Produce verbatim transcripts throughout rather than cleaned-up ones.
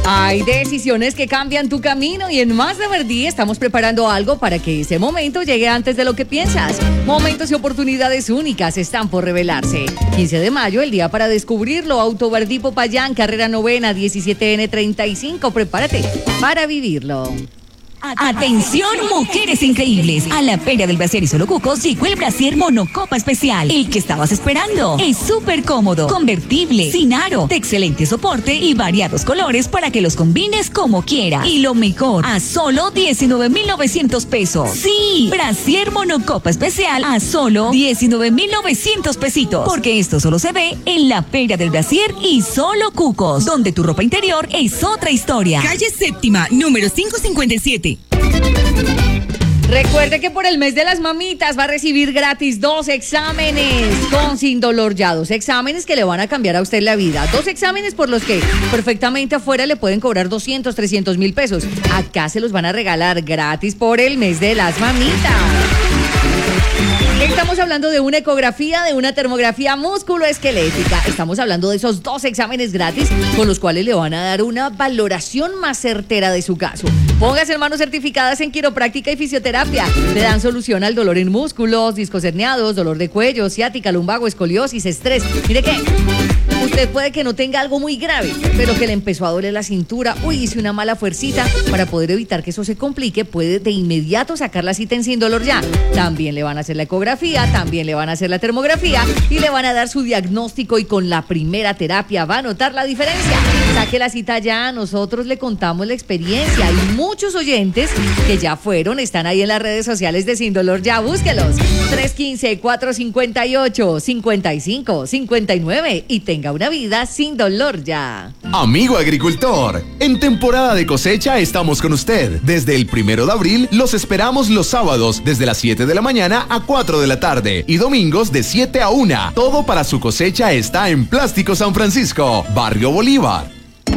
Hay decisiones que cambian tu camino y en Más de Verdí estamos preparando algo para que ese momento llegue antes de lo que piensas. Momentos y oportunidades únicas están por revelarse. quince de mayo, el día para descubrirlo. Auto Verdí Popayán, carrera novena, diecisiete ene treinta y cinco. Prepárate para vivirlo. Atención, mujeres increíbles. A la Feria del Brasier y Solo Cucos llegó el brasier Monocopa Especial. El que estabas esperando. Es súper cómodo, convertible, sin aro, de excelente soporte y variados colores para que los combines como quieras. Y lo mejor, a solo diecinueve mil novecientos pesos. Sí, brasier Monocopa Especial a solo diecinueve mil novecientos pesitos. Porque esto solo se ve en la Feria del Brasier y Solo Cucos, donde tu ropa interior es otra historia. Calle Séptima, número quinientos cincuenta y siete. Recuerde que por el mes de las mamitas va a recibir gratis dos exámenes con Sin Dolor Ya. Dos exámenes que le van a cambiar a usted la vida. Dos exámenes por los que perfectamente afuera le pueden cobrar doscientos, trescientos mil pesos. Acá se los van a regalar gratis por el mes de las mamitas. Estamos hablando de una ecografía, de una termografía musculoesquelética. Estamos hablando de esos dos exámenes gratis con los cuales le van a dar una valoración más certera de su caso. Póngase en manos certificadas en quiropráctica y fisioterapia. Le dan solución al dolor en músculos, discos herniados, dolor de cuello, ciática, lumbago, escoliosis, estrés. Mire que usted puede que no tenga algo muy grave, pero que le empezó a doler la cintura. Uy, hice una mala fuercita. Para poder evitar que eso se complique, puede de inmediato sacar la cita en Sin Dolor Ya. También le van a hacer la ecografía, también le van a hacer la termografía y le van a dar su diagnóstico, y con la primera terapia va a notar la diferencia. Saque la cita ya, nosotros le contamos la experiencia. Hay muchos oyentes que ya fueron, están ahí en las redes sociales de Sin Dolor Ya, búsquelos. tres uno cinco, cuatro cinco ocho, cinco cinco cinco nueve y tenga una vida sin dolor ya. Amigo agricultor, en temporada de cosecha estamos con usted. Desde el primero de abril los esperamos los sábados desde las siete de la mañana a cuatro de la tarde y domingos de siete a una. Todo para su cosecha está en Plástico San Francisco, Barrio Bolívar.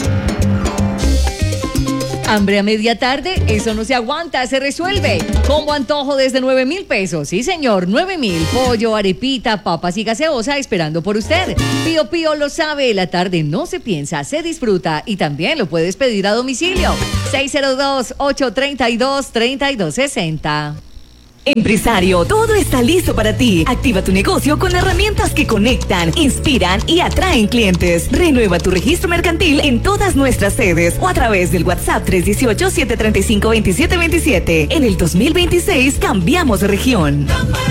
Hambre a media tarde, eso no se aguanta, se resuelve. Combo antojo desde nueve mil pesos. Sí, señor, nueve mil. Pollo, arepita, papas y gaseosa esperando por usted. Pío Pío lo sabe, la tarde no se piensa, se disfruta y también lo puedes pedir a domicilio. seis cero dos, ocho tres dos, tres dos seis cero. Empresario, todo está listo para ti. Activa tu negocio con herramientas que conectan, inspiran y atraen clientes. Renueva tu registro mercantil en todas nuestras sedes o a través del WhatsApp tres uno ocho, siete tres cinco, dos siete dos siete. En el dos mil veintiséis cambiamos de región.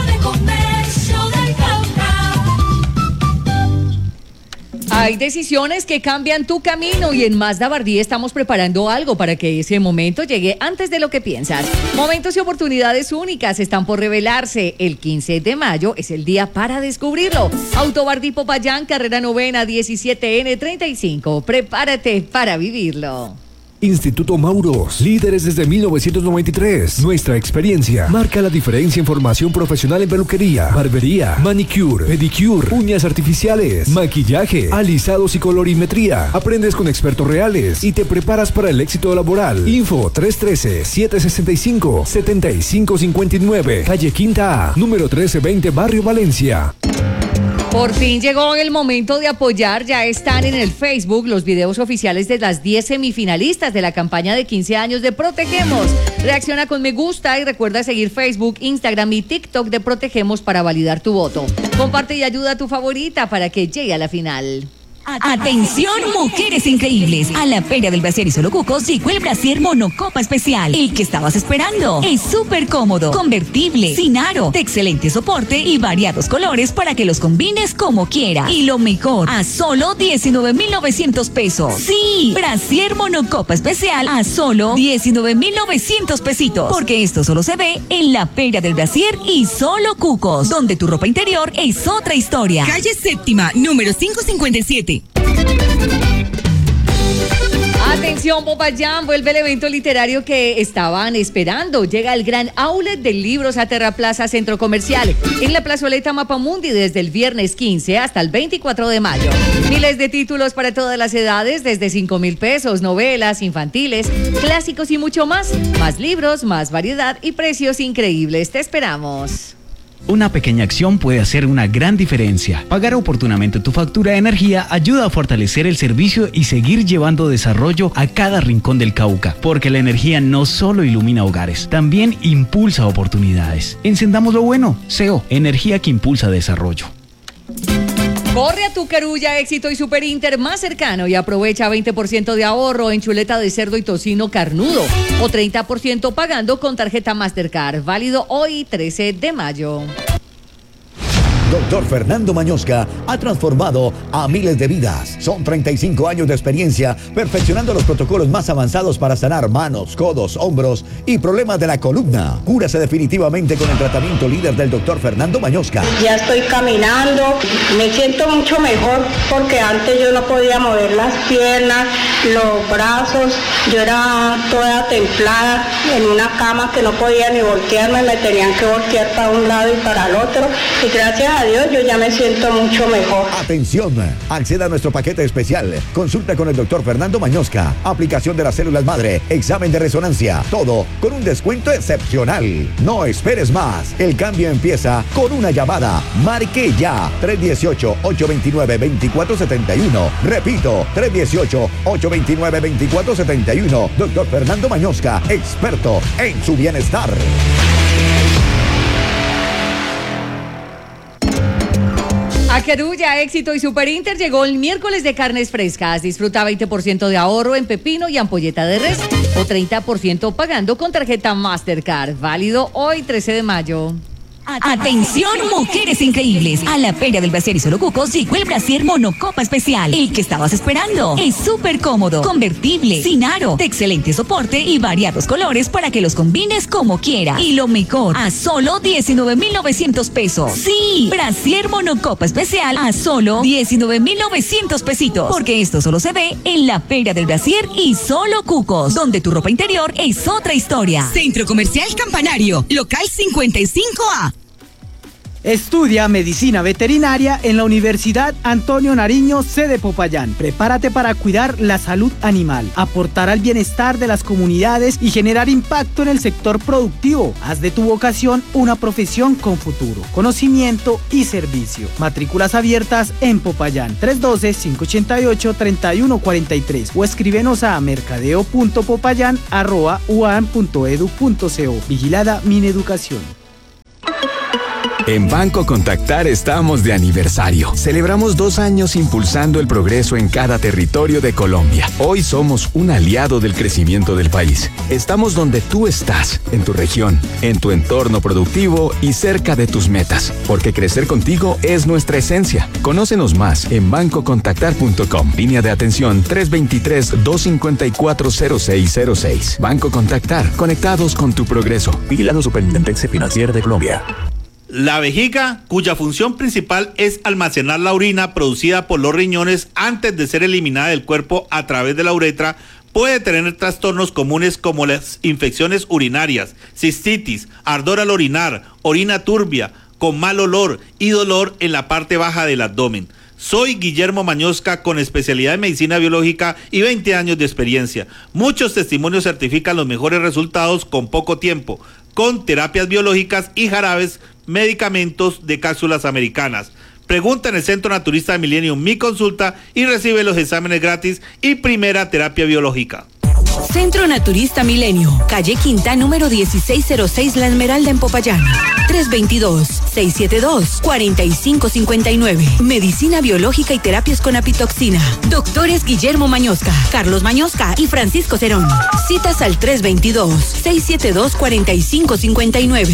Hay decisiones que cambian tu camino y en Mazda Bardí estamos preparando algo para que ese momento llegue antes de lo que piensas. Momentos y oportunidades únicas están por revelarse. El quince de mayo es el día para descubrirlo. Auto Bardí Popayán, carrera novena, diecisiete ene treinta y cinco. Prepárate para vivirlo. Instituto Mauros, líderes desde mil novecientos noventa y tres. Nuestra experiencia marca la diferencia en formación profesional en peluquería, barbería, manicure, pedicure, uñas artificiales, maquillaje, alisados y colorimetría. Aprendes con expertos reales y te preparas para el éxito laboral. Info tres uno tres, siete seis cinco, siete cinco cinco nueve, calle Quinta A, número mil trescientos veinte, Barrio Valencia. Por fin llegó el momento de apoyar. Ya están en el Facebook los videos oficiales de las diez semifinalistas de la campaña de quince años de Protegemos. Reacciona con me gusta y recuerda seguir Facebook, Instagram y TikTok de Protegemos para validar tu voto. Comparte y ayuda a tu favorita para que llegue a la final. Atención, mujeres increíbles. A la Feria del Brasier y Solo Cucos llegó el brasier Monocopa Especial. El que estabas esperando. Es súper cómodo, convertible, sin aro, de excelente soporte y variados colores para que los combines como quieras. Y lo mejor, a solo diecinueve mil novecientos pesos. Sí, brasier Monocopa Especial a solo diecinueve mil novecientos pesitos. Porque esto solo se ve en la Feria del Brasier y Solo Cucos, donde tu ropa interior es otra historia. Calle Séptima, número quinientos cincuenta y siete. Atención, Popayán, vuelve el evento literario que estaban esperando. Llega el gran outlet de libros a Terraplaza Centro Comercial en la plazoleta Mapamundi desde el viernes quince hasta el veinticuatro de mayo. Miles de títulos para todas las edades, desde cinco mil pesos, novelas, infantiles, clásicos y mucho más. Más libros, más variedad y precios increíbles. Te esperamos. Una pequeña acción puede hacer una gran diferencia. Pagar oportunamente tu factura de energía ayuda a fortalecer el servicio y seguir llevando desarrollo a cada rincón del Cauca, porque la energía no solo ilumina hogares, también impulsa oportunidades. Encendamos lo bueno. C E O, energía que impulsa desarrollo. Corre a tu Carulla, Éxito y Super Inter más cercano y aprovecha veinte por ciento de ahorro en chuleta de cerdo y tocino carnudo o treinta por ciento pagando con tarjeta Mastercard. Válido hoy, trece de mayo. Doctor Fernando Mañosca ha transformado a miles de vidas. Son treinta y cinco años de experiencia perfeccionando los protocolos más avanzados para sanar manos, codos, hombros y problemas de la columna. Cúrase definitivamente con el tratamiento líder del doctor Fernando Mañosca. Ya estoy caminando, me siento mucho mejor porque antes yo no podía mover las piernas, los brazos, yo era toda templada en una cama que no podía ni voltearme, me tenían que voltear para un lado y para el otro y gracias a Dios yo ya me siento mucho mejor. Atención, acceda a nuestro paquete especial. Consulta con el doctor Fernando Mañosca, aplicación de las células madre, examen de resonancia, todo con un descuento excepcional. No esperes más, el cambio empieza con una llamada. Marque ya, tres uno ocho, ocho dos nueve, dos cuatro siete uno. Repito, tres uno ocho, ocho dos nueve, dos cuatro siete uno. Doctor Fernando Mañosca, experto en su bienestar. A Carulla, Éxito y Super Inter llegó el miércoles de carnes frescas. Disfruta veinte por ciento de ahorro en pepino y ampolleta de res o treinta por ciento pagando con tarjeta Mastercard. Válido hoy, trece de mayo. Atención, mujeres increíbles. A la Feria del Brasier y Solo Cucos llegó el Brasier Monocopa Especial. El que estabas esperando. Es súper cómodo, convertible, sin aro, de excelente soporte y variados colores para que los combines como quieras. Y lo mejor, a solo diecinueve mil novecientos pesos. Sí, Brasier Monocopa Especial a solo diecinueve mil novecientos pesitos. Porque esto solo se ve en la Feria del Brasier y Solo Cucos, donde tu ropa interior es otra historia. Centro Comercial Campanario, local cincuenta y cinco A. Estudia Medicina Veterinaria en la Universidad Antonio Nariño, sede Popayán. Prepárate para cuidar la salud animal, aportar al bienestar de las comunidades y generar impacto en el sector productivo. Haz de tu vocación una profesión con futuro, conocimiento y servicio. Matrículas abiertas en Popayán, tres uno dos, cinco ocho ocho, tres uno cuatro tres o escríbenos a mercadeo punto popayán arroba u a m punto edu punto co. Vigilada Mineducación. En Banco Contactar estamos de aniversario. Celebramos dos años impulsando el progreso en cada territorio de Colombia. Hoy somos un aliado del crecimiento del país. Estamos donde tú estás, en tu región, en tu entorno productivo y cerca de tus metas. Porque crecer contigo es nuestra esencia. Conócenos más en banco contactar punto com. Línea de atención tres dos tres, dos cinco cuatro, cero seis cero seis. Banco Contactar, conectados con tu progreso. Vigilado Superintendencia Financiera de Colombia. La vejiga, cuya función principal es almacenar la orina producida por los riñones antes de ser eliminada del cuerpo a través de la uretra, puede tener trastornos comunes como las infecciones urinarias, cistitis, ardor al orinar, orina turbia, con mal olor y dolor en la parte baja del abdomen. Soy Guillermo Mañosca, con especialidad en medicina biológica y veinte años de experiencia. Muchos testimonios certifican los mejores resultados con poco tiempo, con terapias biológicas y jarabes, medicamentos de cápsulas americanas. Pregunta en el Centro Naturista de Millennium Mi Consulta y recibe los exámenes gratis y primera terapia biológica. Centro Naturista Milenio, calle Quinta, número dieciséis cero seis, La Esmeralda en Popayán. tres dos dos, seis siete dos, cuatro cinco cinco nueve. Medicina biológica y terapias con apitoxina. Doctores Guillermo Mañosca, Carlos Mañosca y Francisco Cerón. Citas al tres dos dos, seis siete dos, cuatro cinco cinco nueve.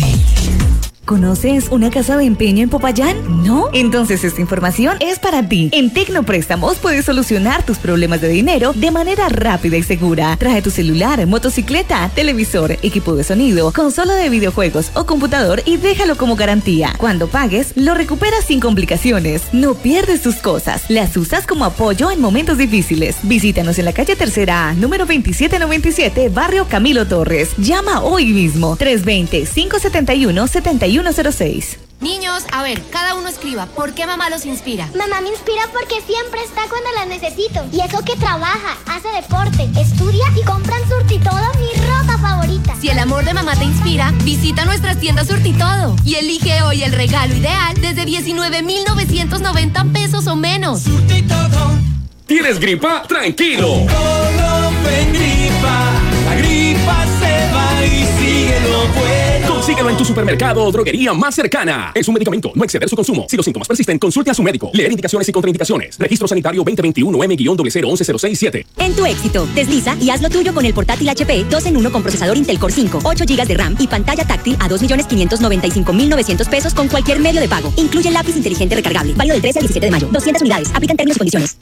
¿Conoces una casa de empeño en Popayán? ¿No? Entonces esta información es para ti. En Tecnopréstamos puedes solucionar tus problemas de dinero de manera rápida y segura. Trae tu celular, motocicleta, televisor, equipo de sonido, consola de videojuegos o computador y déjalo como garantía. Cuando pagues, lo recuperas sin complicaciones. No pierdes tus cosas, las usas como apoyo en momentos difíciles. Visítanos en la calle Tercera A, número veintisiete noventa y siete, barrio Camilo Torres. Llama hoy mismo, tres dos cero, cinco siete uno, siete uno cero seis. Niños, a ver, cada uno escriba, ¿por qué mamá los inspira? Mamá me inspira porque siempre está cuando la necesito. Y eso que trabaja, hace deporte, estudia y compran surti todo mi ropa favorita. Si el amor amor de mamá te inspira, visita nuestras tiendas Surtitodo y elige hoy el regalo ideal desde diecinueve mil novecientos noventa pesos o menos. Surtitodo. ¿Tienes gripa? ¡Tranquilo! Colofen gripa, la gripa se va y sigue lo bueno. Consíguelo en tu supermercado o droguería más cercana. Es un medicamento, no exceder su consumo. Si los síntomas persisten, consulte a su médico. Leer indicaciones y contraindicaciones. Registro sanitario veinte veintiuno M cero cero once cero seis siete. En tu éxito, desliza y haz lo tuyo con el portátil H P dos en uno con procesador Intel Core cinco, ocho gigas de RAM y pantalla táctil a dos millones quinientos noventa y cinco mil novecientos pesos con cualquier medio de pago. Incluye lápiz inteligente recargable. Válido del trece al diecisiete de mayo. doscientas unidades. Aplican términos y condiciones.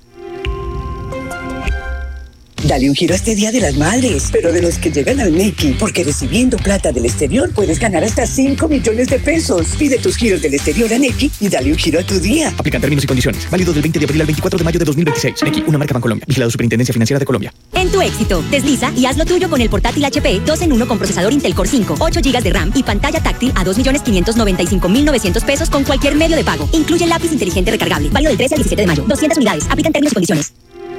Dale un giro a este Día de las Madres, pero de los que llegan al Nequi, porque recibiendo plata del exterior puedes ganar hasta cinco millones de pesos. Pide tus giros del exterior a Nequi y dale un giro a tu día. Aplican términos y condiciones. Válido del veinte de abril al veinticuatro de mayo de dos mil veintiséis. Nequi, una marca Bancolombia. Vigilado Superintendencia Financiera de Colombia. En tu éxito, desliza y haz lo tuyo con el portátil H P dos en uno con procesador Intel Core cinco, ocho gigas de RAM y pantalla táctil a dos millones quinientos noventa y cinco mil novecientos pesos con cualquier medio de pago. Incluye lápiz inteligente recargable. Válido del trece al diecisiete de mayo. doscientas unidades. Aplican términos y condiciones.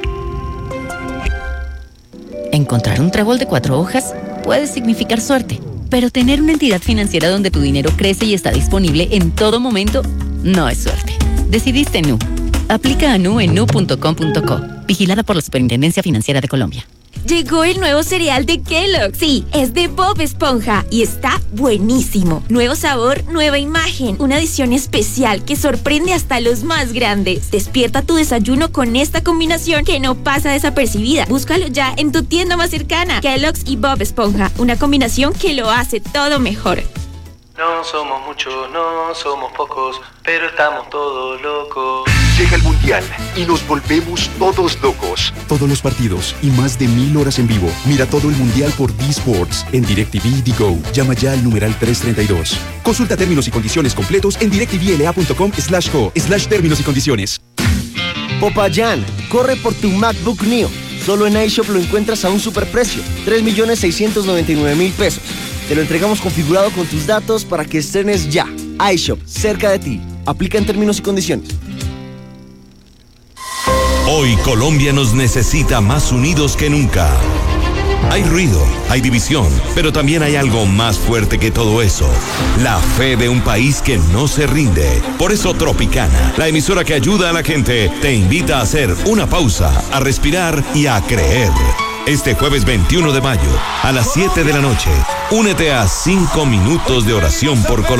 Encontrar un trébol de cuatro hojas puede significar suerte, pero tener una entidad financiera donde tu dinero crece y está disponible en todo momento no es suerte. Decidiste Nu. Aplica a Nu en nu punto com punto co. Vigilada por la Superintendencia Financiera de Colombia. Llegó el nuevo cereal de Kellogg's. Sí, es de Bob Esponja y está buenísimo. Nuevo sabor, nueva imagen. Una edición especial que sorprende hasta los más grandes. Despierta tu desayuno con esta combinación que no pasa desapercibida. Búscalo ya en tu tienda más cercana. Kellogg's y Bob Esponja. Una combinación que lo hace todo mejor. No somos muchos, no somos pocos, pero estamos todos locos. Llega el Mundial y nos volvemos todos locos. Todos los partidos y más de mil horas en vivo. Mira todo el Mundial por D-Sports en DirecTV y Digo. Llama ya al numeral trescientos treinta y dos. Consulta términos y condiciones completos en directvla punto com slash co slash términos y condiciones. Popayán, corre por tu MacBook Neo. Solo en iShop lo encuentras a un superprecio, tres millones seiscientos noventa y nueve mil pesos. Te lo entregamos configurado con tus datos para que estrenes ya. iShop, cerca de ti. Aplica en términos y condiciones. Hoy Colombia nos necesita más unidos que nunca. Hay ruido, hay división, pero también hay algo más fuerte que todo eso. La fe de un país que no se rinde. Por eso Tropicana, la emisora que ayuda a la gente, te invita a hacer una pausa, a respirar y a creer. Este jueves veintiuno de mayo, a las siete de la noche, únete a cinco minutos de oración por Colombia.